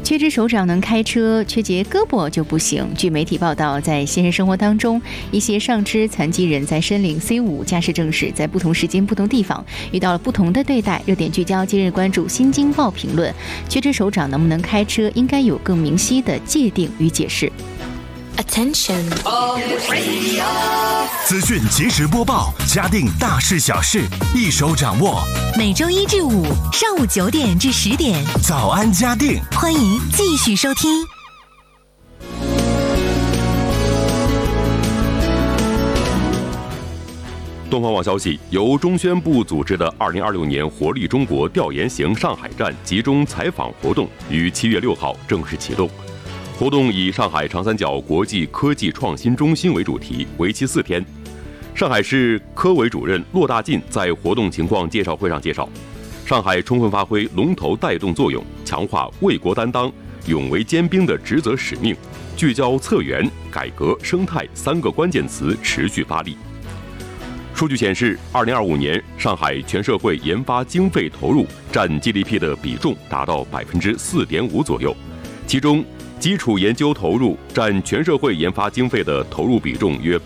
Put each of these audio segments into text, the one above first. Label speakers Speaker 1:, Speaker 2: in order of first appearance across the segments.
Speaker 1: 缺只手掌能开车，缺节胳膊就不行。据媒体报道，在现实生活当中，一些上肢残疾人在申领 C5 驾驶证时，在不同时间、不同地方遇到了不同的对待。热点聚焦，今日关注《新京报》评论：缺只手掌能不能开车，应该有更明晰的界定与解释。
Speaker 2: Attention！
Speaker 3: 资讯即时播报，嘉定大事小事一手掌握。
Speaker 2: 每周1至5上午9点至10点，
Speaker 3: 早安嘉定，
Speaker 2: 欢迎继续收听。
Speaker 4: 东方网消息，由中宣部组织的2026年活力中国调研型上海站集中采访活动于7月6号正式启动。活动以上海长三角国际科技创新中心为主题，为期4天。上海市科委主任骆大进在活动情况介绍会上介绍，上海充分发挥龙头带动作用，强化为国担当、勇为坚兵的职责使命，聚焦策源、改革、生态3个关键词，持续发力。数据显示，2025年上海全社会研发经费投入占 GDP 的比重达到 4.5% 左右，其中基础研究投入占全社会研发经费的投入比重约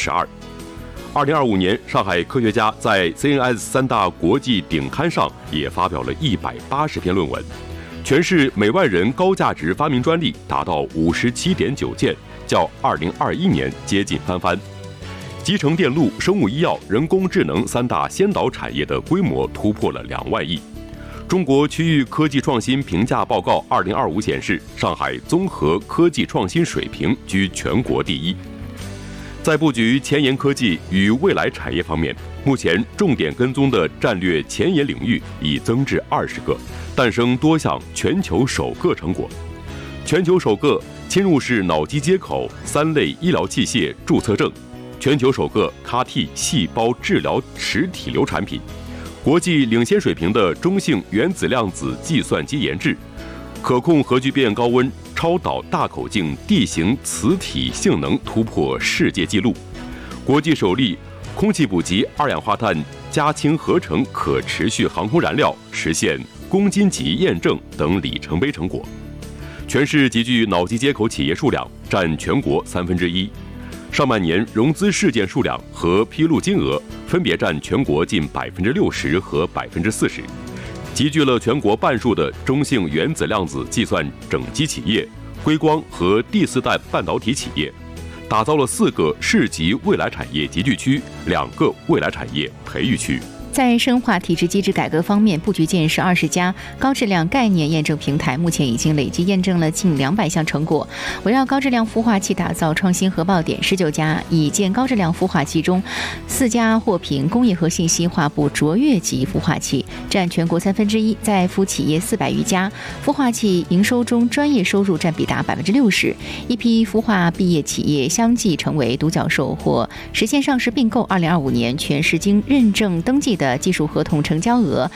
Speaker 4: 12%。2025年，上海科学家在 CNS 3大国际顶刊上也发表了180篇论文，全市每万人高价值发明专利达到 57.9 件，较2021年接近翻番。集成电路、生物医药、人工智能3大先导产业的规模突破了2万亿。中国区域科技创新评价报告2025显示，上海综合科技创新水平居全国第1。在布局前沿科技与未来产业方面，目前重点跟踪的战略前沿领域已增至20个，诞生多项全球首个成果。全球首个侵入式脑机接口3类医疗器械注册证，全球首个 CAR-T 细胞治疗实体瘤产品，国际领先水平的中性原子量子计算机研制，可控核聚变高温超导大口径地形磁体性能突破世界纪录，国际首例空气补给二氧化碳加氢合成可持续航空燃料实现公斤级验证等里程碑成果。全市集聚脑机接口企业数量占全国1/3。上半年融资事件数量和披露金额分别占全国近 60% 和 40%， 集聚了全国半数的中性原子量子计算整机企业、硅光和第4代半导体企业，打造了4个市级未来产业集聚区、2个未来产业培育区。
Speaker 1: 在深化体制机制改革方面，布局建设20家高质量概念验证平台，目前已经累计验证了近200项成果。围绕高质量孵化器打造创新核爆点，19家已建高质量孵化器中，4家获评工业和信息化部卓越级孵化器，占全国1/3。在孵企业400余家，孵化器营收中专业收入占比达 60%。一批孵化毕业企业相继成为独角兽或实现上市并购。2025年全市经认证登记的技术合同成交额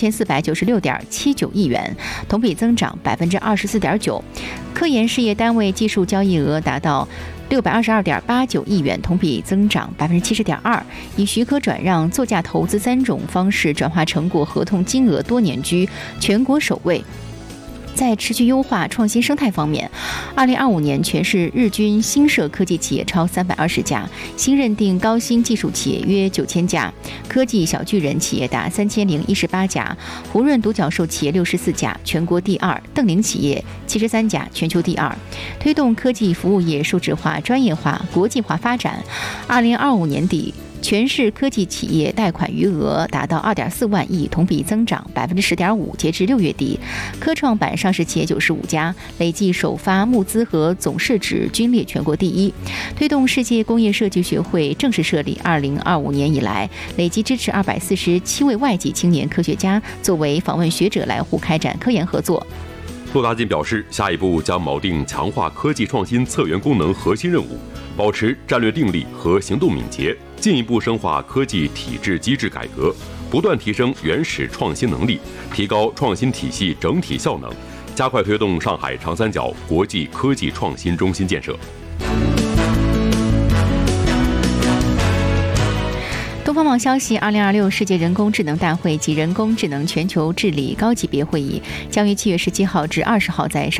Speaker 1: 6496.79亿元，同比增长 24.9%。科研事业单位技术交易额达到622.89亿元，同比增长 70.2%。以许可转让、作价投资3种方式转化成果合同金额多年居全国首位。在持续优化创新生态方面，2025年全市日均新设科技企业超320家，新认定高新技术企业约9000家，科技小巨人企业达3018家，胡润独角兽企业64家，全国第2；邓玲企业73家，全球第2。推动科技服务业数字化、专业化、国际化发展。2025年底，全市科技企业贷款余额达到2.4万亿，同比增长 10.5%。截至6月底，科创板上市企业95家，累计首发募资和总市值均列全国第1。推动世界工业设计学会正式设立，2025年以来，累计支持247位外籍青年科学家作为访问学者来沪开展科研合作。
Speaker 4: 骆大进表示，下一步将锚定强化科技创新策源功能核心任务，保持战略定力和行动敏捷，进一步深化科技体制机制改革，不断提升原始创新能力，提高创新体系整体效能，加快推动上海长三角国际科技创新中心建设。
Speaker 1: 东方网消息，2026世界人工智能大会及人工智能全球治理高级别会议将于7月17号至20号在